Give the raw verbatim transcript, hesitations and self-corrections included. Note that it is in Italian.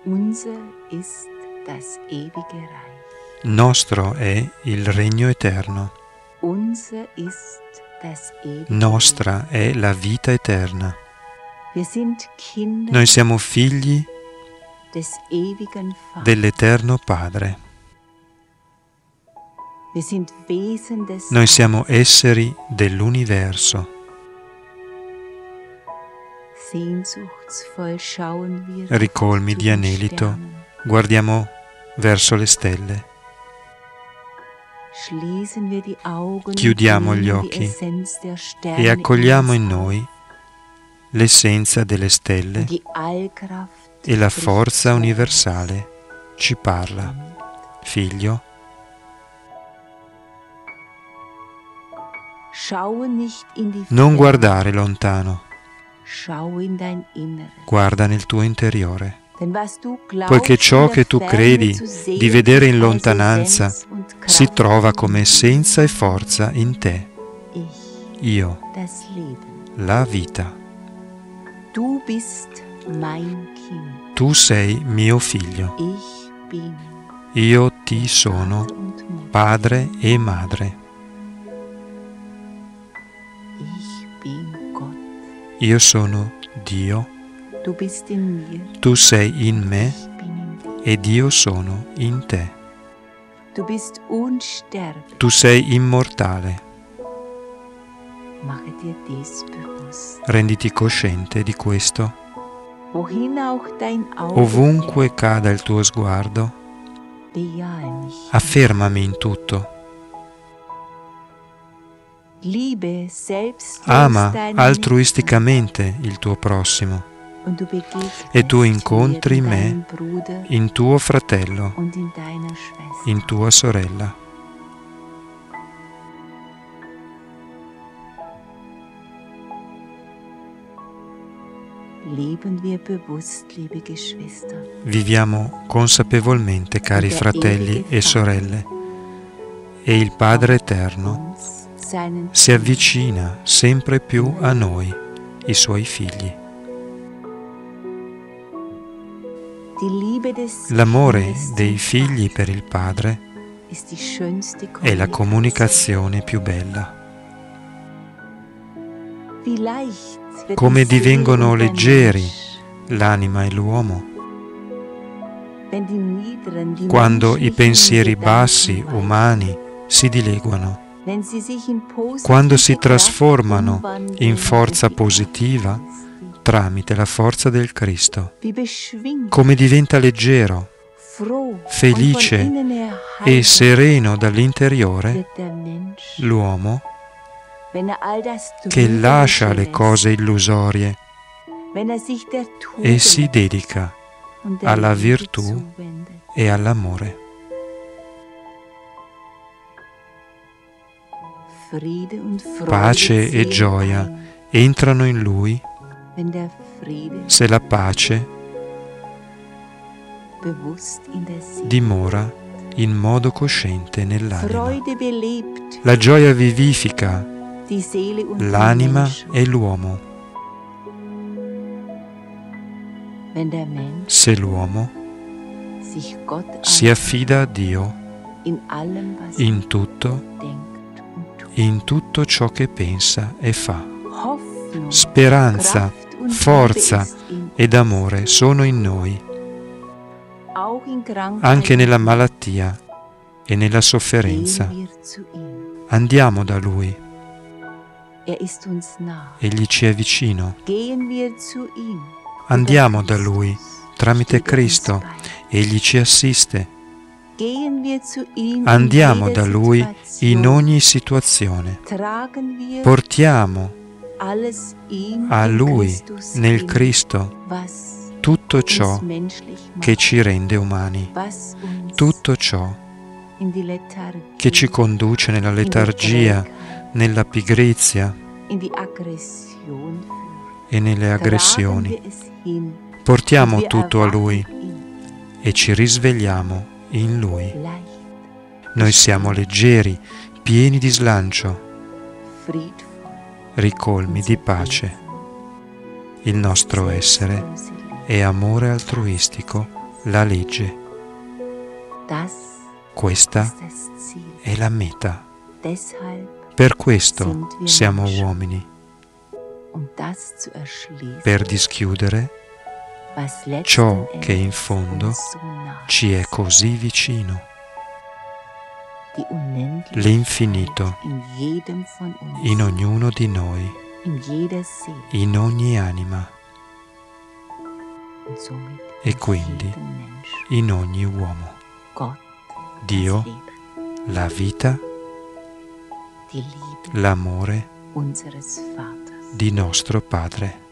Unser ist das ewige Reich. Nostro è il regno eterno. Unser ist das ewige Nostra è la vita eterna. Wir sind Kinder Noi siamo figli des ewigen Vaters. dell'Eterno Padre. Wir sind Wesen des Noi siamo esseri dell'universo. Sehnsuchtsvoll schauen wir Ricolmi zu di den anelito, Sternen. guardiamo verso le stelle. Schließen wir die Augen Chiudiamo und gli nehmen die occhi Essenz der Sterne e accogliamo in uns noi l'essenza delle stelle und die Allkraft e la spricht forza zu universale ci parla. Figlio, Schaue nicht in die non Ferne, guardare lontano, schau in dein Inneres. guarda nel tuo interiore, Denn was du glaubst, poiché ciò in der che tu Ferne credi zu sehen, di vedere in ist als lontananza Essenz und Kraft si trova come in essenza e forza in te. Ich, Io, das Leben. la vita. Du bist mein Kind. Tu sei mio figlio. Ich bin Io ti sono Vater und Mutter. padre e madre. Ich bin Gott. Io sono Dio. Du bist in mir. Tu sei in me Ich bin in dir. ed io sono in te. Du bist unsterblich. Tu sei immortale. Mache dir dies bewusst. Renditi cosciente di questo. Wohin auch dein Auge Ovunque cada il tuo sguardo, bejahe mich. affermami in tutto. Liebe selbst Ama altruisticamente il tuo prossimo und du begegnest e tu mir incontri in me deinem Bruder in tuo fratello, und in deiner Schwester. in tua sorella. Leben wir bewusst, liebe Geschwister. Viviamo consapevolmente, cari fratelli e sorelle, e il Padre Eterno Uns, seinen si avvicina sempre più a noi, i suoi figli. Die Liebe des L'amore Kindes dei zum figli Vater per il Padre ist die schönste è la Kommunikation. comunicazione più bella. Wie leicht wird Come die Seele divengono und der leggeri Mensch, l'anima e l'uomo wenn die niederen, die quando i menschlichen pensieri Gedanken bassi, weichen, umani, si dileguano, wenn sie sich in positive quando si Kraft trasformano umwandeln in forza durch die positiva Kraft Christi. tramite la forza del Cristo. Wie beschwingt, Come diventa leggero, froh felice und von innen her e heiter sereno dall'interiore wird der Mensch, l'uomo wenn er all das che Trügerische lascia le lässt, cose illusorie wenn er sich der e si Tugend dedica und der alla Liebe virtù zuwendet. e all'amore. Friede und Freude Pace e ziehen gioia ein, entrano in lui wenn der Friede se la pace bewusst in der Seele. dimora in modo cosciente nell'anima. Freude belebt La gioia vivifica die Seele und den l'anima Menschen. e l'uomo. Wenn der Mensch Se l'uomo sich Gott si affida a Dio in allem, was in tutto, er denkt und tut. in tutto ciò che pensa e fa. Hoffnung, Speranza, Kraft und forza Liebe ist in ed amore sono in noi, auch in Krankheit anche nella malattia e nella sofferenza. gehen wir zu ihm. Andiamo da Lui, Er ist uns nah. Egli ci è vicino. Gehen wir zu ihm. Andiamo da Lui tramite Cristo, Egli ci assiste. Gehen wir zu ihm Andiamo in da jeder Lui Situation. in ogni situazione. Tragen wir Portiamo alles ihm a in Lui, Christus nel hin, Cristo, was tutto ciò uns menschlich macht, che ci rende umani, was uns tutto ciò in die Lethargie, che ci conduce nella letargia, nella pigrizia in die Aggression führt. e nelle Tragen aggressioni. wir es hin, Portiamo und wir tutto a Lui erwachen ihn e ci risvegliamo in Lui. leicht, Noi siamo leggeri, pieni di slancio, friedvoll, ricolmi di pace. Il nostro essere è amore altruistico la legge. Das Questa ist das Ziel. è la meta. Deshalb, Per questo siamo uomini, um das zu erschließen, per dischiudere was letzten ciò che in Endes fondo uns so nah ci è ist. così vicino, Die Unendlichkeit l'infinito in jedem von uns, in ognuno di noi, in jeder Seele in ogni anima und somit e in quindi jedem Menschen. in ogni uomo. Gott, Dio, das Leben, la vita, die Liebe l'amore unseres Vaters. di nostro Padre.